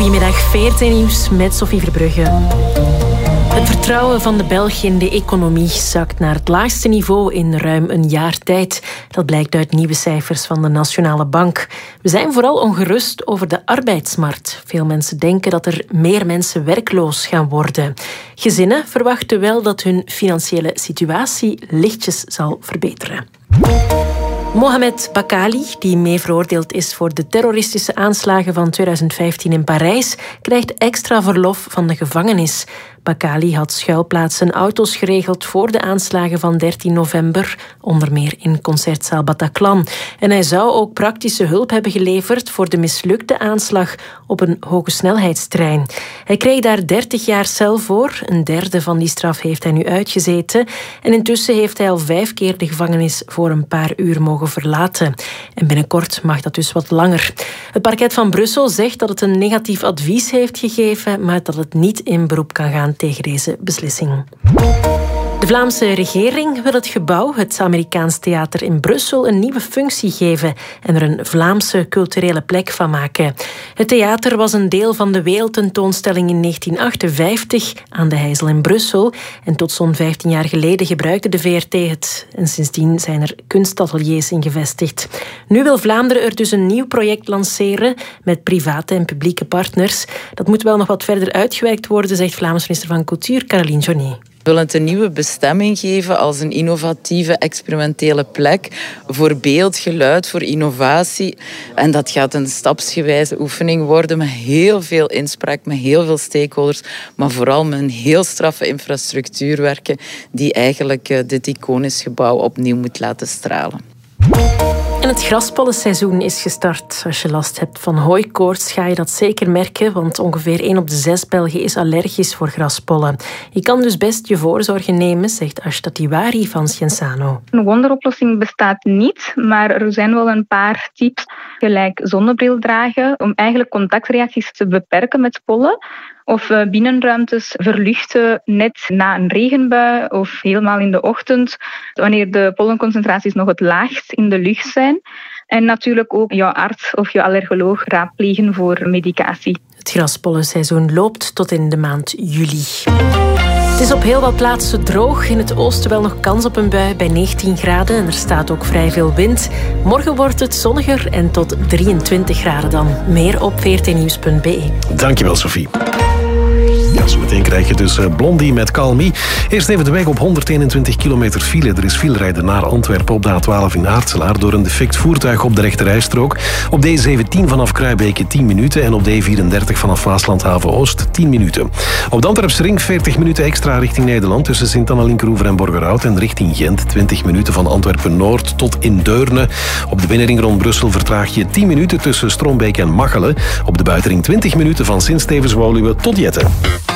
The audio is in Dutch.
Goedemiddag, VRT Nieuws met Sophie Verbrugge. Het vertrouwen van de Belgen in de economie zakt naar het laagste niveau in ruim een jaar tijd. Dat blijkt uit nieuwe cijfers van de Nationale Bank. We zijn vooral ongerust over de arbeidsmarkt. Veel mensen denken dat er meer mensen werkloos gaan worden. Gezinnen verwachten wel dat hun financiële situatie lichtjes zal verbeteren. Mohamed Bakali, die mee veroordeeld is voor de terroristische aanslagen van 2015 in Parijs, krijgt extra verlof van de gevangenis. Bakali had schuilplaatsen en auto's geregeld voor de aanslagen van 13 november, onder meer in concertzaal Bataclan. En hij zou ook praktische hulp hebben geleverd voor de mislukte aanslag op een hogesnelheidstrein. Hij kreeg daar 30 jaar cel voor. Een derde van die straf heeft hij nu uitgezeten. En intussen heeft hij al 5 keer de gevangenis voor een paar uur mogen verlaten. En binnenkort mag dat dus wat langer. Het parket van Brussel zegt dat het een negatief advies heeft gegeven, maar dat het niet in beroep kan gaan tegen deze beslissing. De Vlaamse regering wil het gebouw, het Amerikaans Theater in Brussel, een nieuwe functie geven en er een Vlaamse culturele plek van maken. Het theater was een deel van de wereldtentoonstelling in 1958 aan de Heijzel in Brussel. En tot zo'n 15 jaar geleden gebruikte de VRT het. En sindsdien zijn er kunstateliers in gevestigd. Nu wil Vlaanderen er dus een nieuw project lanceren met private en publieke partners. Dat moet wel nog wat verder uitgewerkt worden, zegt Vlaams minister van Cultuur Caroline Joly. We willen het een nieuwe bestemming geven als een innovatieve, experimentele plek voor beeld, geluid, voor innovatie. En dat gaat een stapsgewijze oefening worden met heel veel inspraak, met heel veel stakeholders, maar vooral met een heel straffe infrastructuur werken die eigenlijk dit iconisch gebouw opnieuw moet laten stralen. En het graspollenseizoen is gestart. Als je last hebt van hooikoorts ga je dat zeker merken, want ongeveer 1 op de 6 Belgen is allergisch voor graspollen. Je kan dus best je voorzorgen nemen, zegt Ashta Tiwari van Sciensano. Een wonderoplossing bestaat niet, maar er zijn wel een paar tips, gelijk zonnebril dragen, om eigenlijk contactreacties te beperken met pollen. Of binnenruimtes verluchten net na een regenbui of helemaal in de ochtend, wanneer de pollenconcentraties nog het laagst in de lucht zijn. En natuurlijk ook jouw arts of je allergoloog raadplegen voor medicatie. Het graspollenseizoen loopt tot in de maand juli. Het is op heel wat plaatsen droog. In het oosten wel nog kans op een bui bij 19 graden. En er staat ook vrij veel wind. Morgen wordt het zonniger en tot 23 graden dan. Meer op vrtnieuws.be. Dankjewel, Sophie. Ja, zo meteen krijg je dus Blondie met Call Me. Eerst even de weg op 121 kilometer file. Er is filerijden naar Antwerpen op de A12 in Aartselaar door een defect voertuig op de rechterrijstrook. Op de E17 vanaf Kruibeke 10 minuten en op de E34 vanaf Maaslandhaven Oost 10 minuten. Op de Antwerpse ring 40 minuten extra richting Nederland tussen Sint-Anna-Linkeroever en Borgerhout en richting Gent 20 minuten van Antwerpen-Noord tot in Deurne. Op de binnenring rond Brussel vertraag je 10 minuten tussen Strombeek en Machelen. Op de buitenring 20 minuten van Sint-Stevens-Woluwe tot Jetten.